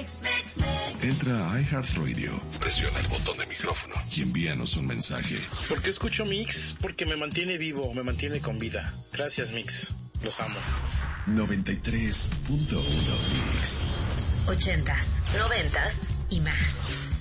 Entra a iHeartRadio, presiona el botón de micrófono y envíanos un mensaje. ¿Por qué escucho Mix? Porque me mantiene vivo, me mantiene con vida. Gracias, Mix. Los amo. 93.1 Mix. 80s, 90s y más.